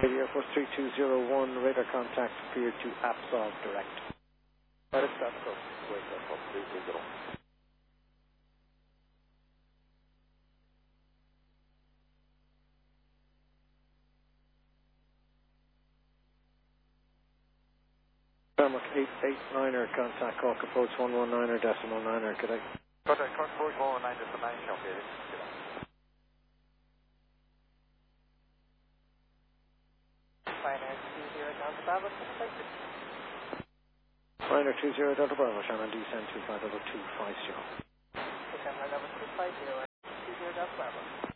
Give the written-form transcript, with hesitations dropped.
Air Force 3201, radar contact appeared to Absolve direct. Right, stop, go. Wait, Air Force 320. Tarmac 889er, contact call approach 119er, decimal 9er, good day. Contact approach 119 decimal 9, okay. Pioneer 20 Delta Bravo, Pioneer 20 Delta Bravo, Shannon descend 25 level 250. Descend level 250, 20 Delta Bravo.